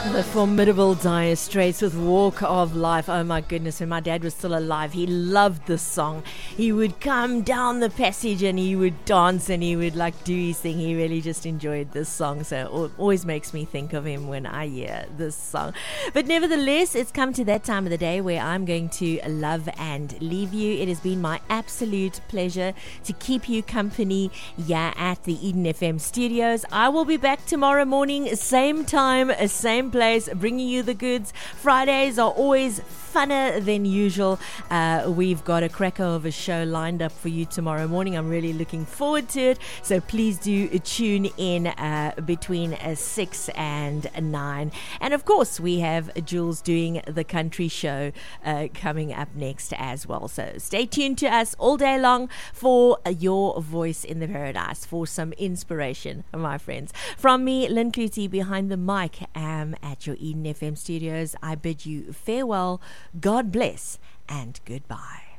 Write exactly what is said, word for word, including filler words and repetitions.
The formidable Dire Straits with Walk of Life. Oh my goodness, when my dad was still alive, he loved this song. He would come down the passage and he would dance and he would like do his thing. He really just enjoyed this song, so it always makes me think of him when I hear this song. But nevertheless, it's come to that time of the day where I'm going to love and leave you. It has been my absolute pleasure to keep you company yeah, at the Eden F M studios. I will be back tomorrow morning, same time, same place, bringing you the goods. Fridays are always funner than usual. Uh, we've got a cracker of a show lined up for you tomorrow morning. I'm really looking forward to it. So please do tune in uh, between uh, six and nine. And of course, we have Jules doing the country show uh, coming up next as well. So stay tuned to us all day long for your voice in the paradise, for some inspiration, my friends. From me, Lynn Clutie, behind the mic, um, at your Eden F M studios, I bid you farewell, God bless, and goodbye.